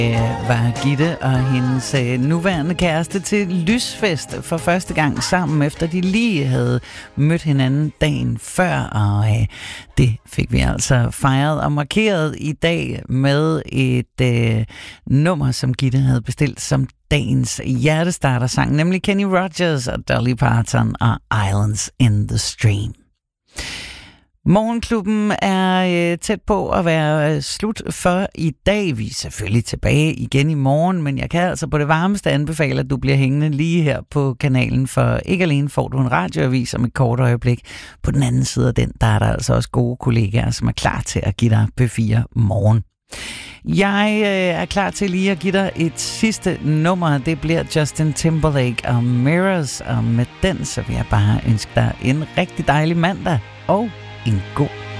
Var Gitte og hendes nuværende kæreste til lysfest for første gang sammen, efter de lige havde mødt hinanden dagen før, og det fik vi altså fejret og markeret i dag med et nummer, som Gitte havde bestilt som dagens hjertestarter-sang, nemlig Kenny Rogers og Dolly Parton og Islands in the Stream. Morgenklubben er tæt på at være slut for i dag. Vi er selvfølgelig tilbage igen i morgen, men jeg kan altså på det varmeste anbefale, at du bliver hængende lige her på kanalen, for ikke alene får du en radioavis om et kort øjeblik. På den anden side af den, der er der altså også gode kollegaer, som er klar til at give dig P4 morgen. Jeg er klar til lige at give dig et sidste nummer. Det bliver Justin Timberlake og Mirrors, og med den så vil jeg bare ønske dig en rigtig dejlig mandag og en god